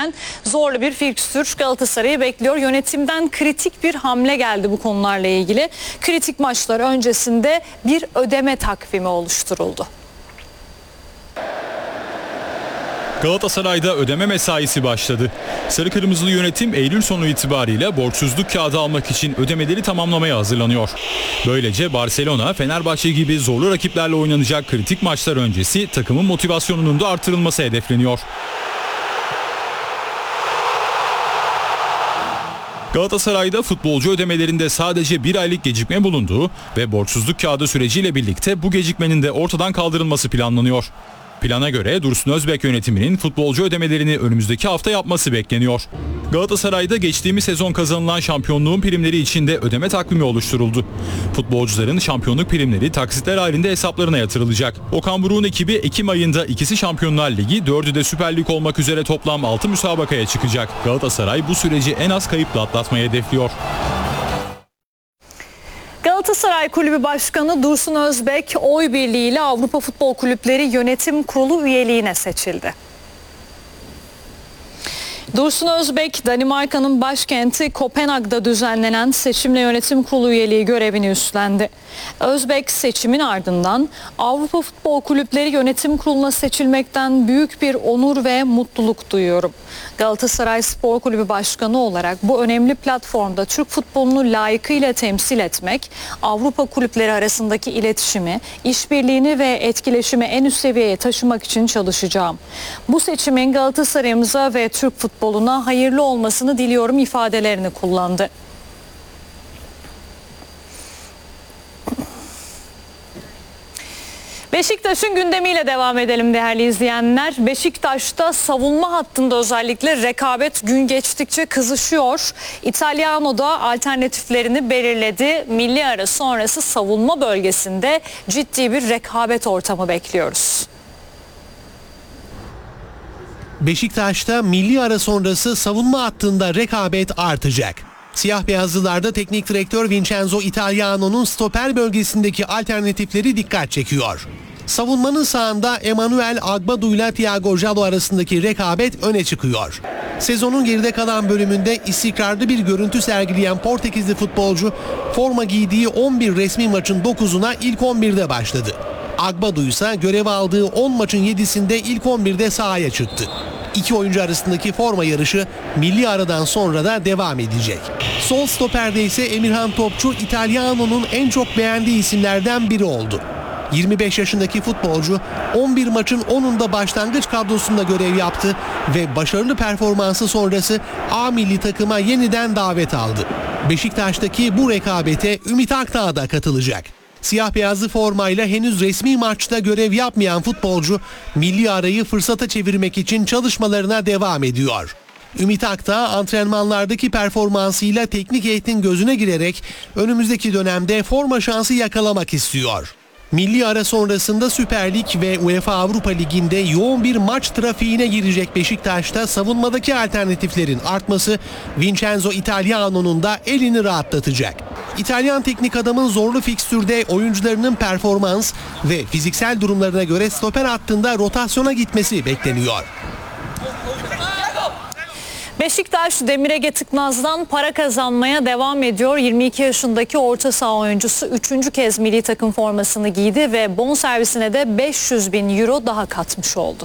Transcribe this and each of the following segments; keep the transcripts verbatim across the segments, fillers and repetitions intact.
derken zorlu bir fikstür Galatasaray'ı bekliyor. Yönetimden kritik bir hamle geldi bu konularla ilgili. Kritik maçlar öncesinde bir ödeme takvimi oluşturuldu. Galatasaray'da ödeme mesaisi başladı. Sarı Kırmızılı yönetim Eylül sonu itibariyle borçsuzluk kağıdı almak için ödemeleri tamamlamaya hazırlanıyor. Böylece Barcelona, Fenerbahçe gibi zorlu rakiplerle oynanacak kritik maçlar öncesi takımın motivasyonunun da artırılması hedefleniyor. Galatasaray'da futbolcu ödemelerinde sadece bir aylık gecikme bulunduğu ve borçsuzluk kağıdı süreciyle birlikte bu gecikmenin de ortadan kaldırılması planlanıyor. Plana göre Dursun Özbek yönetiminin futbolcu ödemelerini önümüzdeki hafta yapması bekleniyor. Galatasaray'da geçtiğimiz sezon kazanılan şampiyonluğun primleri için de ödeme takvimi oluşturuldu. Futbolcuların şampiyonluk primleri taksitler halinde hesaplarına yatırılacak. Okan Buruk'un ekibi Ekim ayında ikisi Şampiyonlar Ligi, dördü de Süper Lig olmak üzere toplam altı müsabakaya çıkacak. Galatasaray bu süreci en az kayıpla atlatmayı hedefliyor. Galatasaray Kulübü Başkanı Dursun Özbek oy birliğiyle Avrupa Futbol Kulüpleri Yönetim Kurulu üyeliğine seçildi. Dursun Özbek, Danimarka'nın başkenti Kopenhag'da düzenlenen seçimle yönetim kurulu üyeliği görevini üstlendi. Özbek seçimin ardından Avrupa Futbol Kulüpleri Yönetim Kurulu'na seçilmekten büyük bir onur ve mutluluk duyuyorum. Galatasaray Spor Kulübü Başkanı olarak bu önemli platformda Türk futbolunu layıkıyla temsil etmek, Avrupa kulüpleri arasındaki iletişimi, işbirliğini ve etkileşimi en üst seviyeye taşımak için çalışacağım. Bu seçimin Galatasaray'ımıza ve Türk futboluna hayırlı olmasını diliyorum ifadelerini kullandı. Beşiktaş'ın gündemiyle devam edelim değerli izleyenler. Beşiktaş'ta savunma hattında özellikle rekabet gün geçtikçe kızışıyor. Italiano da alternatiflerini belirledi. Milli ara sonrası savunma bölgesinde ciddi bir rekabet ortamı bekliyoruz. Beşiktaş'ta milli ara sonrası savunma hattında rekabet artacak. Siyah beyazlılarda teknik direktör Vincenzo Italiano'nun stoper bölgesindeki alternatifleri dikkat çekiyor. Savunmanın sağında Emmanuel Agbadu ile Thiago Jalo arasındaki rekabet öne çıkıyor. Sezonun geride kalan bölümünde istikrarlı bir görüntü sergileyen Portekizli futbolcu forma giydiği on bir resmi maçın dokuzuna ilk on birde başladı. Agbadu ise görev aldığı on maçın yedisinde ilk on birde sahaya çıktı. İki oyuncu arasındaki forma yarışı milli aradan sonra da devam edecek. Sol stoperde ise Emirhan Topçu Italiano'nun en çok beğendiği isimlerden biri oldu. yirmi beş yaşındaki futbolcu on bir maçın onunda başlangıç kadrosunda görev yaptı ve başarılı performansı sonrası A milli takıma yeniden davet aldı. Beşiktaş'taki bu rekabete Ümit Akdağ da katılacak. Siyah beyazlı formayla henüz resmi maçta görev yapmayan futbolcu milli arayı fırsata çevirmek için çalışmalarına devam ediyor. Ümit Akdağ antrenmanlardaki performansıyla teknik heyetin gözüne girerek önümüzdeki dönemde forma şansı yakalamak istiyor. Milli ara sonrasında Süper Lig ve UEFA Avrupa Ligi'nde yoğun bir maç trafiğine girecek Beşiktaş'ta savunmadaki alternatiflerin artması Vincenzo Italiano'nun da elini rahatlatacak. İtalyan teknik adamın zorlu fikstürde oyuncularının performans ve fiziksel durumlarına göre stoper hattında rotasyona gitmesi bekleniyor. Beşiktaş Demir Ege Tıknaz'dan para kazanmaya devam ediyor. yirmi iki yaşındaki orta saha oyuncusu üçüncü kez milli takım formasını giydi ve bonservisine de beş yüz bin euro daha katmış oldu.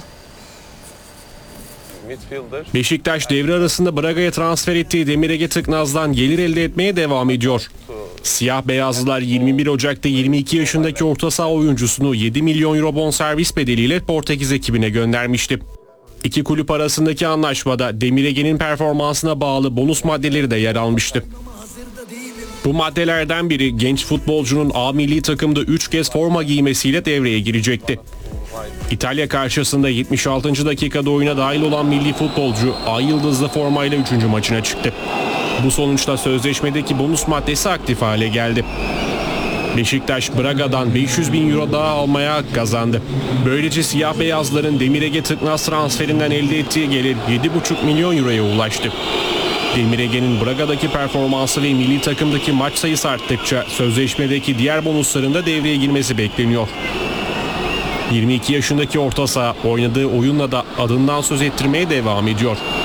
Beşiktaş devre arasında Braga'ya transfer ettiği Demir Ege Tıknaz'dan gelir elde etmeye devam ediyor. Siyah beyazlılar yirmi bir Ocak'ta yirmi iki yaşındaki orta saha oyuncusunu yedi milyon euro bonservis bedeliyle Portekiz ekibine göndermişti. İki kulüp arasındaki anlaşmada Demir Ege'nin performansına bağlı bonus maddeleri de yer almıştı. Bu maddelerden biri genç futbolcunun A milli takımda üç kez forma giymesiyle devreye girecekti. İtalya karşısında yetmiş altıncı dakikada oyuna dahil olan milli futbolcu Ay yıldızlı formayla üçüncü maçına çıktı. Bu sonuçta sözleşmedeki bonus maddesi aktif hale geldi. Beşiktaş Braga'dan beş yüz bin euro daha almaya kazandı. Böylece siyah beyazların Demir Ege Tıknaz transferinden elde ettiği gelir yedi buçuk milyon euroya ulaştı. Demir Ege'nin Braga'daki performansı ve milli takımdaki maç sayısı arttıkça sözleşmedeki diğer bonusların da devreye girmesi bekleniyor. yirmi iki yaşındaki orta saha oynadığı oyunla da adından söz ettirmeye devam ediyor.